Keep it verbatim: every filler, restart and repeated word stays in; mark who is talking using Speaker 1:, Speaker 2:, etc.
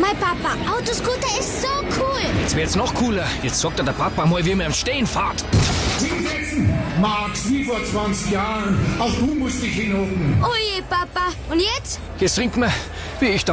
Speaker 1: Mein Papa, Autoscooter ist so cool.
Speaker 2: Jetzt wird's noch cooler. Jetzt sagt er der Papa mal, wie man im Stehen fahrt.
Speaker 3: Hinsetzen! Max, wie vor zwanzig Jahren. Auch du musst dich hinhocken.
Speaker 1: Oje, Papa. Und jetzt?
Speaker 2: Jetzt trinken wir, wie ich da